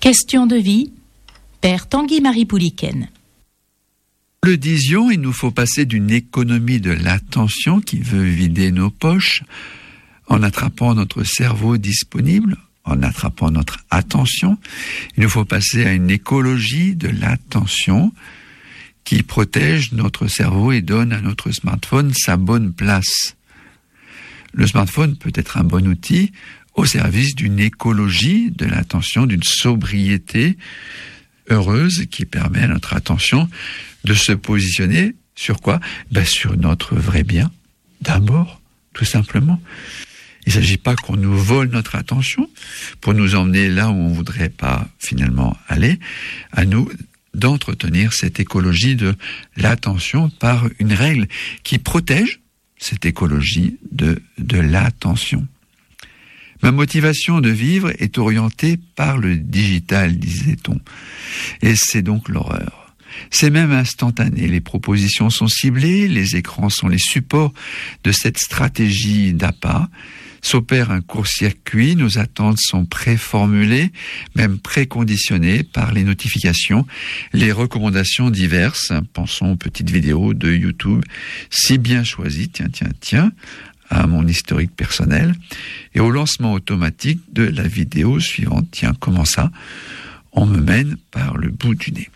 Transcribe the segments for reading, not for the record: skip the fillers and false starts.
Question de vie, Père Tanguy-Marie Pouliken. Le disions, il nous faut passer d'une économie de l'attention qui veut vider nos poches en attrapant notre cerveau disponible, en attrapant notre attention. Il nous faut passer à une écologie de l'attention qui protège notre cerveau et donne à notre smartphone sa bonne place. Le smartphone peut être un bon outil au service d'une écologie de l'attention, d'une sobriété heureuse qui permet à notre attention de se positionner sur quoi ? Sur notre vrai bien, d'abord, tout simplement. Il ne s'agit pas qu'on nous vole notre attention pour nous emmener là où on ne voudrait pas finalement aller, à nous d'entretenir cette écologie de l'attention par une règle qui protège cette écologie de l'attention. Ma motivation de vivre est orientée par le digital, disait-on. Et c'est donc l'horreur. C'est même instantané. Les propositions sont ciblées, les écrans sont les supports de cette stratégie d'appât. S'opère un court-circuit, nos attentes sont préformulées, même préconditionnées par les notifications, les recommandations diverses. Pensons aux petites vidéos de YouTube, si bien choisies, tiens, à mon historique personnel, et au lancement automatique de la vidéo suivante. Tiens, comment ça ? On me mène par le bout du nez.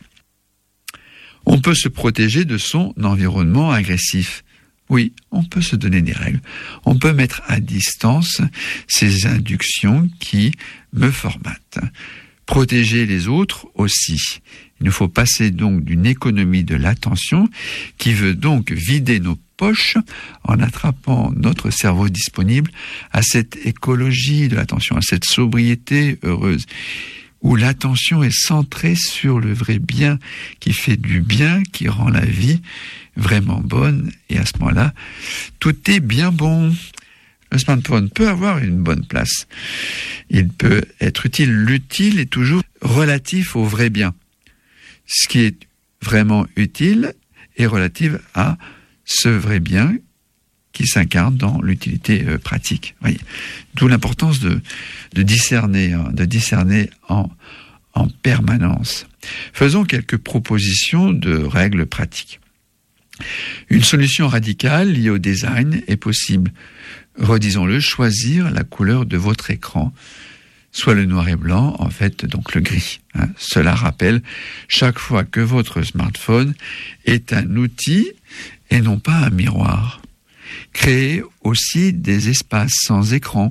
On peut se protéger de son environnement agressif. Oui, on peut se donner des règles. On peut mettre à distance ces inductions qui me formatent. Protéger les autres aussi. Il nous faut passer donc d'une économie de l'attention qui veut donc vider nos poches en attrapant notre cerveau disponible à cette écologie de l'attention, à cette sobriété heureuse, où l'attention est centrée sur le vrai bien, qui fait du bien, qui rend la vie vraiment bonne, et à ce moment-là, tout est bien bon. Le smartphone peut avoir une bonne place. Il peut être utile. L'utile est toujours relatif au vrai bien. Ce qui est vraiment utile est relatif à ce vrai bien qui s'incarne dans l'utilité pratique. Voyez. D'où l'importance de discerner en permanence. Faisons quelques propositions de règles pratiques. Une solution radicale liée au design est possible. Redisons-le, choisir la couleur de votre écran, soit le noir et blanc, en fait, donc le gris. Cela rappelle chaque fois que votre smartphone est un outil et non pas un miroir. Créez aussi des espaces sans écran.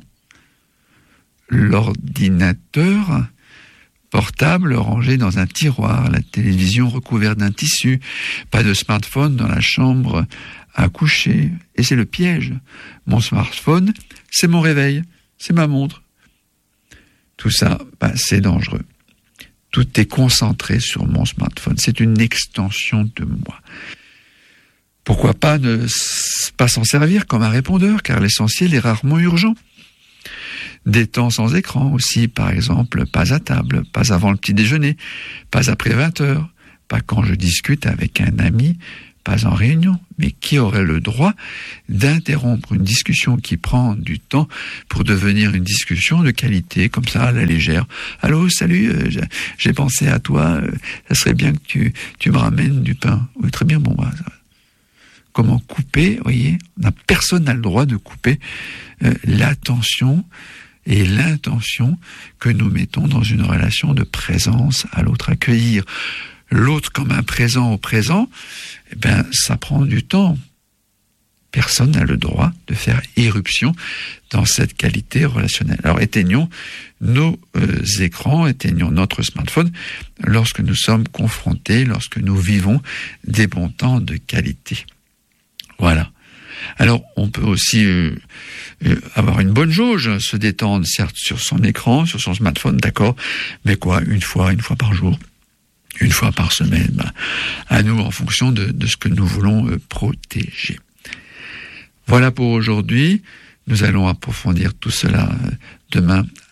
L'ordinateur portable rangé dans un tiroir, la télévision recouverte d'un tissu, pas de smartphone dans la chambre à coucher. Et c'est le piège. Mon smartphone, c'est mon réveil, c'est ma montre. Tout ça, c'est dangereux. Tout est concentré sur mon smartphone. C'est une extension de moi. Pourquoi pas ne pas s'en servir comme un répondeur, car l'essentiel est rarement urgent. Des temps sans écran aussi, par exemple, pas à table, pas avant le petit déjeuner, pas après 20 heures, pas quand je discute avec un ami, pas en réunion. Mais qui aurait le droit d'interrompre une discussion qui prend du temps pour devenir une discussion de qualité, comme ça, à la légère. Allô, salut, j'ai pensé à toi, ça serait bien que tu me ramènes du pain. Oui, très bien, bon, comment couper, voyez, personne n'a le droit de couper l'attention et l'intention que nous mettons dans une relation de présence à l'autre. Accueillir l'autre comme un présent au présent, ça prend du temps. Personne n'a le droit de faire irruption dans cette qualité relationnelle. Alors éteignons nos écrans, éteignons notre smartphone lorsque nous sommes confrontés, lorsque nous vivons des bons temps de qualité. Voilà. Alors, on peut aussi avoir une bonne jauge, se détendre, certes, sur son écran, sur son smartphone, d'accord, mais une fois par jour, une fois par semaine, à nous, en fonction de ce que nous voulons protéger. Voilà pour aujourd'hui. Nous allons approfondir tout cela demain